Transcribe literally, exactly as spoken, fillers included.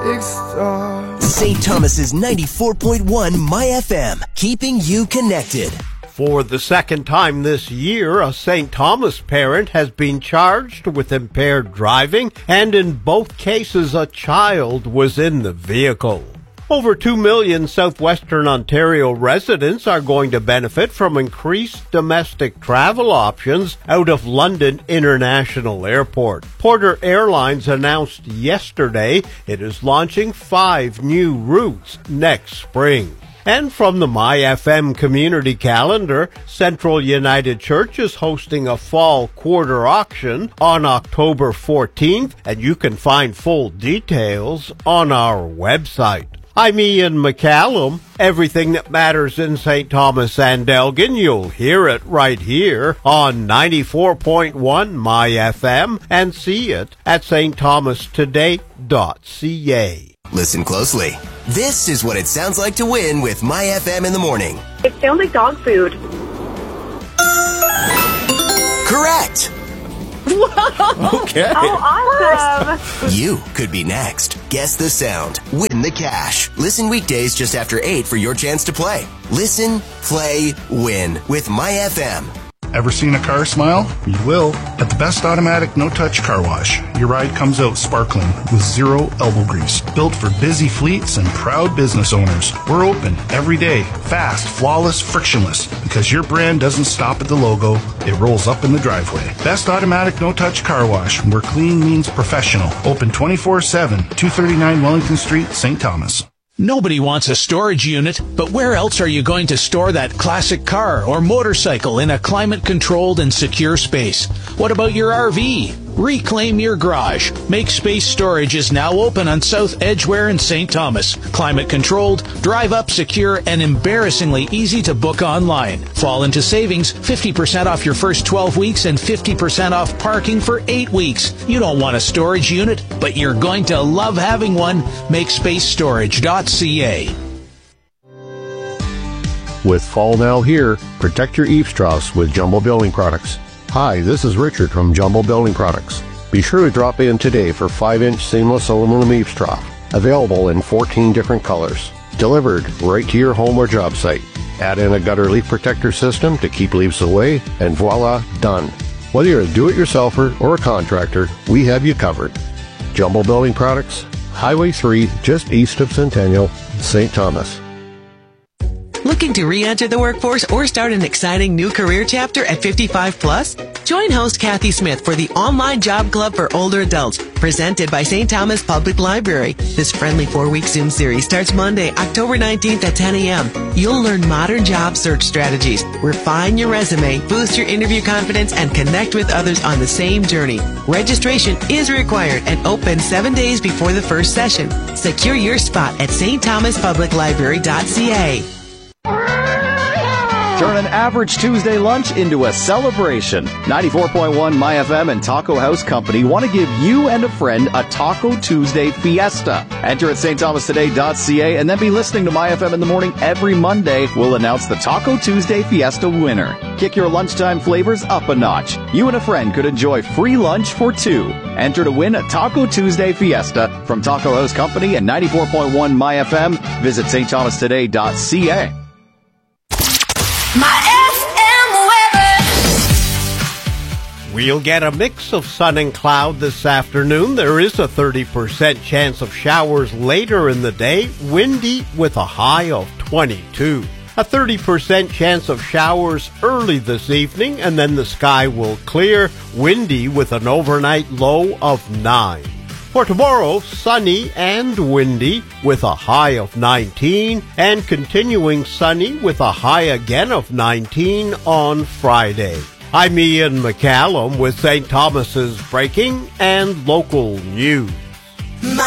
big star. Saint Thomas's ninety-four point one My F M, keeping you connected. For the second time this year, a Saint Thomas parent has been charged with impaired driving, and in both cases a child was in the vehicle. Over two million southwestern Ontario residents are going to benefit from increased domestic travel options out of London International Airport. Porter Airlines announced yesterday it is launching five new routes next spring. And from the My F M community calendar, Central United Church is hosting a fall quarter auction on October fourteenth, and you can find full details on our website. I'm Ian McCallum. Everything that matters in Saint Thomas and Elgin, you'll hear it right here on ninety-four point one My F M and see it at s t thomas today dot c a. Listen closely. This is what it sounds like to win with My F M in the morning. It sounds like dog food. Correct. Whoa. Okay. Oh, awesome. You could be next. Guess the sound. Win the cash. Listen weekdays just after eight for your chance to play. Listen, play, win with My F M. Ever seen a car smile? You will. At the Best Automatic No-Touch Car Wash, your ride comes out sparkling with zero elbow grease. Built for busy fleets and proud business owners. We're open every day, fast, flawless, frictionless, because your brand doesn't stop at the logo, it rolls up in the driveway. Best Automatic No-Touch Car Wash, where clean means professional. Open twenty-four seven, two thirty-nine Wellington Street, Saint Thomas. Nobody wants a storage unit, but where else are you going to store that classic car or motorcycle in a climate-controlled and secure space? What about your R V? Reclaim your garage. Make Space Storage is now open on South Edgware in Saint Thomas. Climate-controlled, drive-up secure, and embarrassingly easy to book online. Fall into savings, fifty percent off your first twelve weeks and fifty percent off parking for eight weeks. You don't want a storage unit, but you're going to love having one. Make space storage dot c a. With fall now here, protect your eavesdrops with Jumbo Building Products. Hi, this is Richard from Jumbo Building Products. Be sure to drop in today for five inch seamless aluminum eavesdrop, available in fourteen different colors, delivered right to your home or job site. Add in a gutter leak protector system to keep leaves away, and voila, done. Whether you're a do-it-yourselfer or a contractor, we have you covered. Jumbo Building Products, Highway three, just east of Centennial, Saint Thomas. Looking to re-enter the workforce or start an exciting new career chapter at fifty-five plus? Join host Kathy Smith for the Online Job Club for Older Adults, presented by Saint Thomas Public Library. This friendly four-week Zoom series starts Monday, October nineteenth at ten a.m. You'll learn modern job search strategies, refine your resume, boost your interview confidence, and connect with others on the same journey. Registration is required and open seven days before the first session. Secure your spot at s t thomas public library dot c a. Turn an average Tuesday lunch into a celebration. ninety-four point one My F M and Taco House Company want to give you and a friend a Taco Tuesday fiesta. Enter at s t thomas today dot c a and then be listening to My F M in the morning every Monday. We'll announce the Taco Tuesday fiesta winner. Kick your lunchtime flavors up a notch. You and a friend could enjoy free lunch for two. Enter to win a Taco Tuesday fiesta from Taco House Company and ninety-four point one My F M. Visit s t thomas today dot c a. My F M weather. We'll get a mix of sun and cloud this afternoon. There is a thirty percent chance of showers later in the day, windy with a high of twenty-two. A thirty percent chance of showers early this evening, and then the sky will clear, windy with an overnight low of nine. For tomorrow, sunny and windy with a high of nineteen, and continuing sunny with a high again of nineteen on Friday. I'm Ian McCallum with Saint Thomas's breaking and local news.